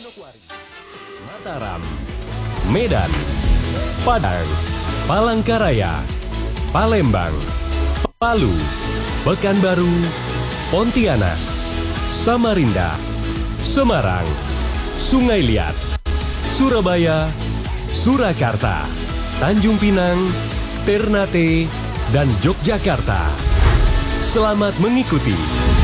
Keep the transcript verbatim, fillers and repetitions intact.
Manokwari, Mataram, Medan, Padang, Palangkaraya, Palembang, Palu, Pekanbaru, Pontianak, Samarinda, Semarang, Sungai Liat, Surabaya, Surakarta, Tanjung Pinang, Ternate, dan Yogyakarta. Selamat mengikuti.